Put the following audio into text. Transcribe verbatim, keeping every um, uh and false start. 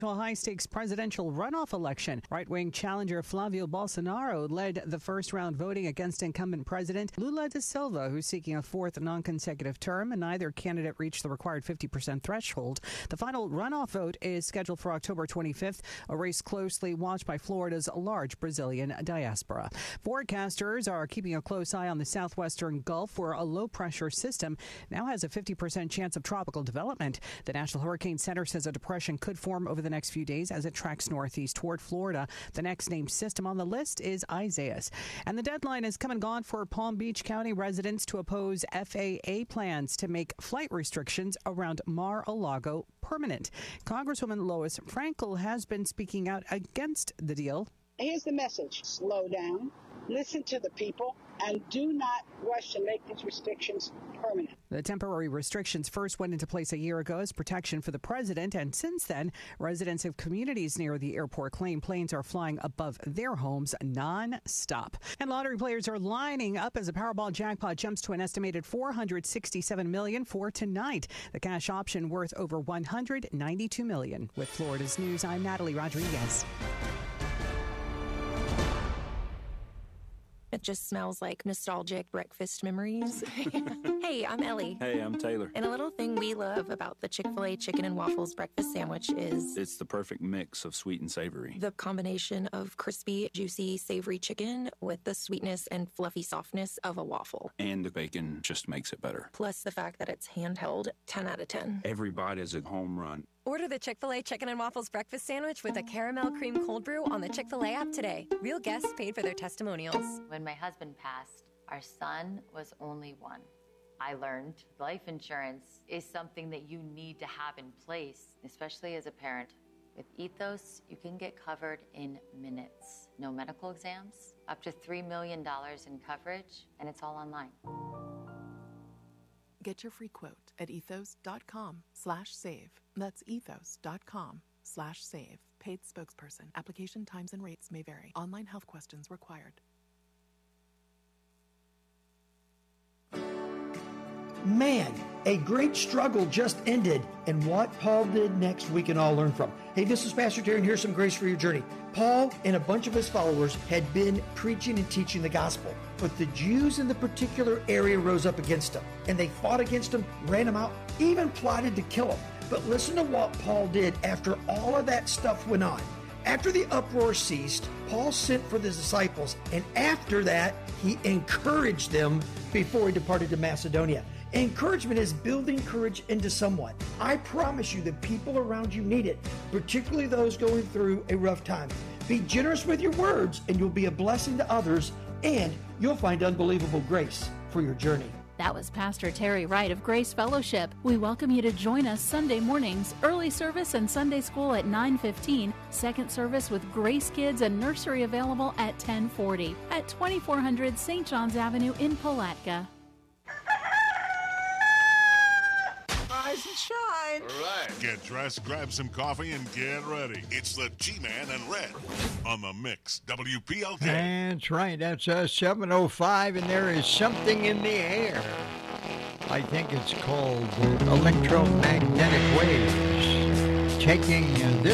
To a high-stakes presidential runoff election. Right-wing challenger Flavio Bolsonaro led the first-round voting against incumbent President Lula da Silva, who's seeking a fourth non-consecutive term, and neither candidate reached the required fifty percent threshold. The final runoff vote is scheduled for October twenty-fifth, a race closely watched by Florida's large Brazilian diaspora. Forecasters are keeping a close eye on the southwestern Gulf, where a low-pressure system now has a fifty percent chance of tropical development. The National Hurricane Center says a depression could form over the next few days as it tracks northeast toward Florida. The next named system on the list is Isaias. And the deadline has come and gone for Palm Beach County residents to oppose F A A plans to make flight restrictions around Mar-a-Lago permanent. Congresswoman Lois Frankel has been speaking out against the deal. Here's the message. Slow down, listen to the people, and do not rush to make these restrictions permanent. The temporary restrictions first went into place a year ago as protection for the president, and since then, residents of communities near the airport claim planes are flying above their homes non-stop. And lottery players are lining up as the Powerball jackpot jumps to an estimated four hundred sixty-seven million dollars for tonight. The cash option worth over one hundred ninety-two million dollars. With Florida's News, I'm Natalie Rodriguez. It just smells like nostalgic breakfast memories. Hey, I'm Ellie. Hey, I'm Taylor. And a little thing we love about the Chick-fil-A chicken and waffles breakfast sandwich is... It's the perfect mix of sweet and savory. The combination of crispy, juicy, savory chicken with the sweetness and fluffy softness of a waffle. And the bacon just makes it better. Plus the fact that it's handheld, ten out of ten. Every bite is a home run. Order the Chick-fil-A Chicken and Waffles Breakfast Sandwich with a caramel cream cold brew on the Chick-fil-A app today. Real guests paid for their testimonials. When my husband passed, our son was only one. I learned life insurance is something that you need to have in place, especially as a parent. With Ethos, you can get covered in minutes. No medical exams, up to three million dollars in coverage, and it's all online. Get your free quote at ethos.com slash save. That's ethos.com slash save. Paid spokesperson. Application times and rates may vary. Online health questions required. Man, a great struggle just ended, and what Paul did next we can all learn from. Hey, this is Pastor Terry, and here's some grace for your journey. Paul and a bunch of his followers had been preaching and teaching the gospel, but the Jews in the particular area rose up against him, and they fought against him, ran him out, even plotted to kill him. But listen to what Paul did after all of that stuff went on. After the uproar ceased, Paul sent for the disciples, and after that, he encouraged them before he departed to Macedonia. Encouragement is building courage into someone. I promise you the people around you need it, particularly those going through a rough time. Be generous with your words, and you'll be a blessing to others, and you'll find unbelievable grace for your journey. That was Pastor Terry Wright of Grace Fellowship. We welcome you to join us Sunday mornings, early service and Sunday school at nine fifteen, second service with Grace Kids and nursery available at ten forty at twenty-four hundred Saint John's Avenue in Palatka. Rise and shine. All right. Get dressed, grab some coffee, and get ready. It's the G-Man and Red on the Mix, W P L K. That's right. That's uh, seven oh five, and there is something in the air. I think it's called electromagnetic waves taking uh, this